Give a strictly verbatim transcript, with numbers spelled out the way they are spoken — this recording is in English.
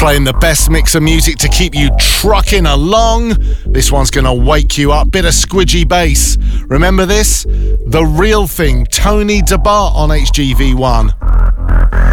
Playing the best mix of music to keep you trucking along. This one's gonna wake you up. Bit of squidgy bass. Remember this? The Real Thing, Tony DeBart on H G V one.